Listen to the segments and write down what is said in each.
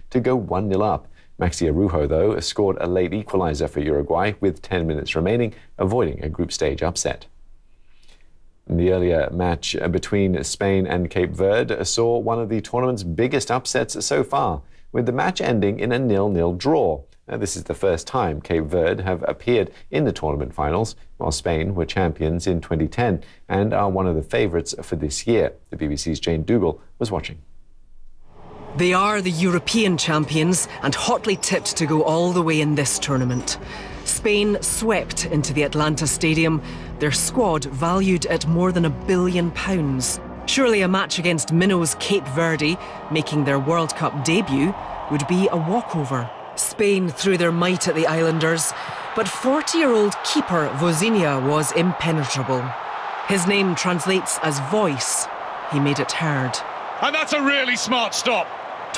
to go 1-0 up. Maxi Araujo, though, scored a late equaliser for Uruguay with 10 minutes remaining, avoiding a group stage upset. The earlier match between Spain and Cape Verde saw one of the tournament's biggest upsets so far, with the match ending in a 0-0 draw. Now, this is the first time Cape Verde have appeared in the tournament finals, while Spain were champions in 2010 and are one of the favourites for this year. The BBC's Jane Dougal was watching. They are the European champions and hotly tipped to go all the way in this tournament. Spain swept into the Atlanta Stadium, their squad valued at more than £1 billion. Surely a match against minnows Cape Verde, making their World Cup debut, would be a walkover. Spain threw their might at the Islanders, but 40-year-old keeper Vozinha was impenetrable. His name translates as voice. He made it heard. And that's a really smart stop.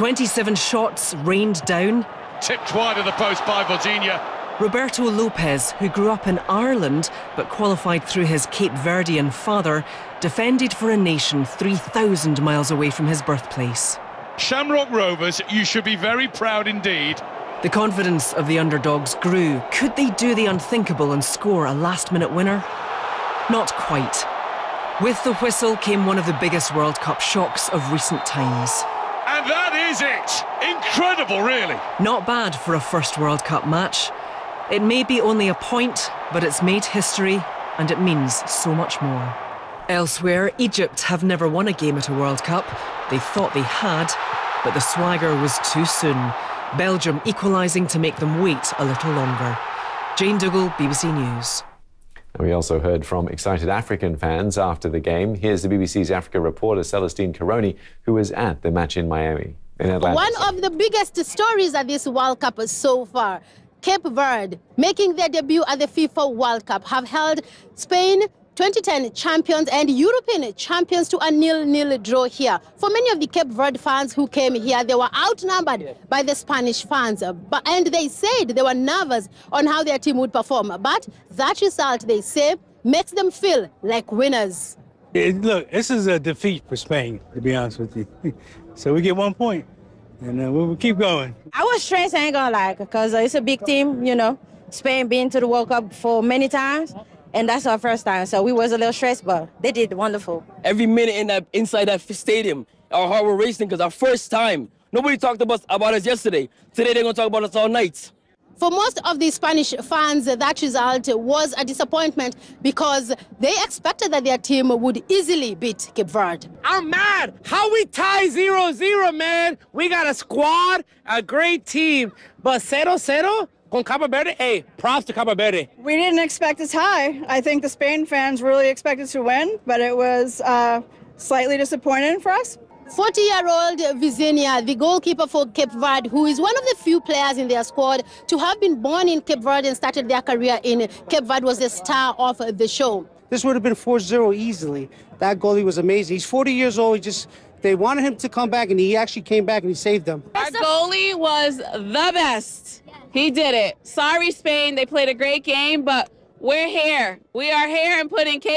27 shots rained down. Tipped wide of the post by Vozinha. Roberto Lopez, who grew up in Ireland but qualified through his Cape Verdean father, defended for a nation 3,000 miles away from his birthplace. Shamrock Rovers, you should be very proud indeed. The confidence of the underdogs grew. Could they do the unthinkable and score a last-minute winner? Not quite. With the whistle came one of the biggest World Cup shocks of recent times. And that is it! Incredible, really! Not bad for a first World Cup match. It may be only a point, but it's made history, and it means so much more. Elsewhere, Egypt have never won a game at a World Cup. They thought they had, but the swagger was too soon. Belgium equalising to make them wait a little longer. Jane Dougal, BBC News. We also heard from excited African fans after the game. Here's the BBC's Africa reporter, Celestine Caroni, who was at the match in Miami, in Atlanta. One of the biggest stories at this World Cup so far. Cape Verde, making their debut at the FIFA World Cup, have held Spain 2010 champions and European champions to a 0-0 draw here. For many of the Cape Verde fans who came here, they were outnumbered by the Spanish fans. And they said they were nervous on how their team would perform. But that result, they say, makes them feel like winners. Look, this is a defeat for Spain, to be honest with you. So we get 1 point, and we'll keep going. I was stressed, I ain't gonna lie, because it's a big team, you know. Spain been to the World Cup for many times. And that's our first time, so we was a little stressed, but they did wonderful. Every minute inside that stadium, our heart was racing because our first time. Nobody talked about us yesterday. Today they're going to talk about us all night. For most of the Spanish fans, that result was a disappointment because they expected that their team would easily beat Cape Verde. I'm mad. How we tie 0-0, man? We got a squad, a great team, but 0-0? Con Cabo Verde, hey, props to Cabo Verde. We didn't expect a tie. I think the Spain fans really expected to win, but it was slightly disappointing for us. 40-year-old Vozinha, the goalkeeper for Cape Verde, who is one of the few players in their squad to have been born in Cape Verde and started their career in Cape Verde, was the star of the show. This would have been 4-0 easily. That goalie was amazing. He's 40 years old. They wanted him to come back, and he actually came back and he saved them. Our goalie was the best. He did it. Sorry, Spain. They played a great game, but we're here. We are here and putting Cape